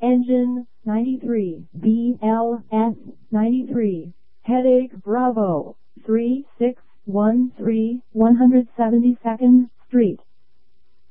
Engine 93, BLS 93, Headache Bravo 3613 172nd Street.